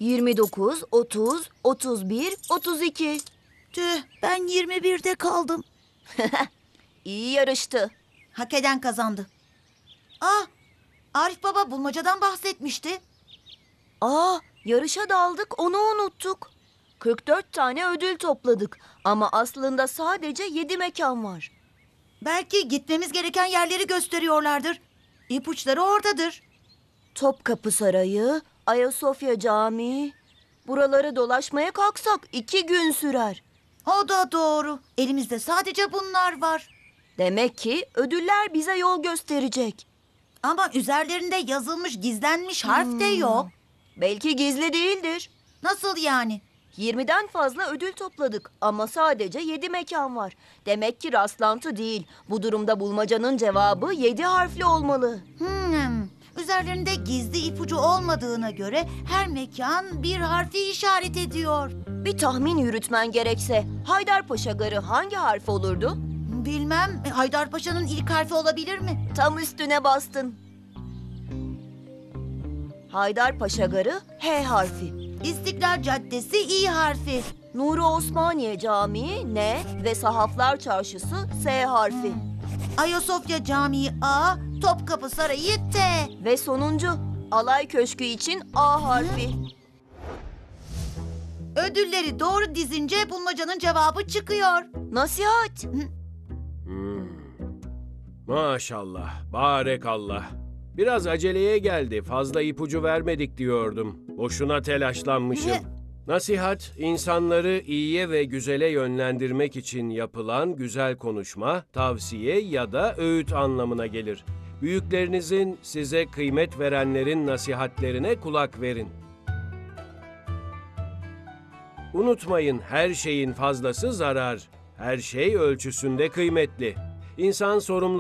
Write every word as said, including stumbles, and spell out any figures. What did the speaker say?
yirmi dokuz, otuz, otuz bir, otuz iki. Tüh, ben yirmi birde kaldım. İyi yarıştı. Hak eden kazandı. Ah, Arif Baba bulmacadan bahsetmişti. Aa, yarışa daldık, onu unuttuk. kırk dört tane ödül topladık ama aslında sadece yedi mekan var. Belki gitmemiz gereken yerleri gösteriyorlardır. İpuçları oradadır. Topkapı Sarayı, Ayasofya Camii. Buraları dolaşmaya kalksak iki gün sürer. O da doğru. Elimizde sadece bunlar var. Demek ki ödüller bize yol gösterecek. Ama üzerlerinde yazılmış, gizlenmiş harf de yok. Belki gizli değildir. Nasıl yani? yirmiden fazla ödül topladık ama sadece yedi mekan var. Demek ki rastlantı değil. Bu durumda bulmacanın cevabı yedi harfli olmalı. Hmm. Üzerlerinde gizli ipucu olmadığına göre her mekan bir harfi işaret ediyor. Bir tahmin yürütmen gerekse Haydarpaşa Garı hangi harf olurdu? Bilmem, Haydarpaşa'nın ilk harfi olabilir mi? Tam üstüne bastın. Haydarpaşa Garı H harfi. İstiklal Caddesi İ harfi. Nuri Osmaniye Camii N ve Sahaflar Çarşısı S harfi. Ayasofya Camii A, Topkapı Sarayı T. Ve sonuncu Alay Köşkü için A harfi. Ödülleri doğru dizince bulmacanın cevabı çıkıyor. Nasihat. Hmm. Maşallah, barekallah. Biraz aceleye geldi, fazla ipucu vermedik diyordum. Boşuna telaşlanmışım. Ne? Nasihat, insanları iyiye ve güzele yönlendirmek için yapılan güzel konuşma, tavsiye ya da öğüt anlamına gelir. Büyüklerinizin, size kıymet verenlerin nasihatlerine kulak verin. Unutmayın, her şeyin fazlası zarar. Her şey ölçüsünde kıymetli. İnsan sorumlu